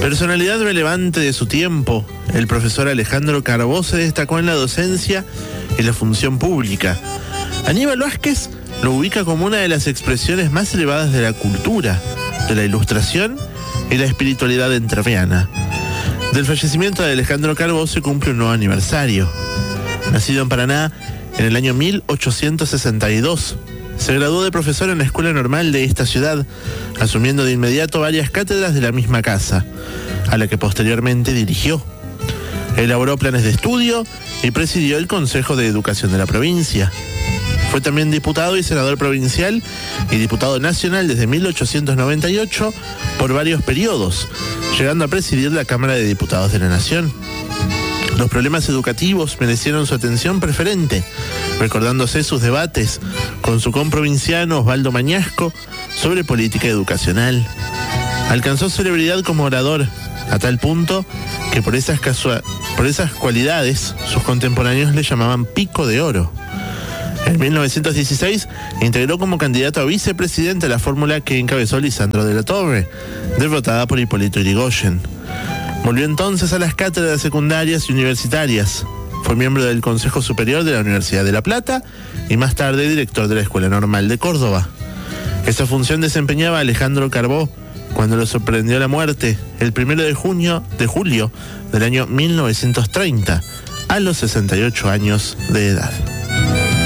Personalidad relevante de su tiempo, el profesor Alejandro Carbó se destacó en la docencia y la función pública. Aníbal Vázquez lo ubica como una de las expresiones más elevadas de la cultura, de la ilustración y la espiritualidad entrerriana. Del fallecimiento de Alejandro Carbó se cumple un nuevo aniversario. Nacido en Paraná en el año 1862, se graduó de profesor en la Escuela Normal de esta ciudad, asumiendo de inmediato varias cátedras de la misma casa, a la que posteriormente dirigió. Elaboró planes de estudio y presidió el Consejo de Educación de la provincia. Fue también diputado y senador provincial y diputado nacional desde 1898 por varios periodos, llegando a presidir la Cámara de Diputados de la Nación. Los problemas educativos merecieron su atención preferente, recordándose sus debates con su comprovinciano Osvaldo Mañasco sobre política educacional. Alcanzó celebridad como orador, a tal punto que por esas cualidades sus contemporáneos le llamaban Pico de Oro. En 1916 integró como candidato a vicepresidente la fórmula que encabezó Lisandro de la Torre, derrotada por Hipólito Yrigoyen. Volvió entonces a las cátedras secundarias y universitarias. Fue miembro del Consejo Superior de la Universidad de La Plata y más tarde director de la Escuela Normal de Córdoba. Esa función desempeñaba Alejandro Carbó cuando lo sorprendió la muerte el 1 de julio del año 1930, a los 68 años de edad.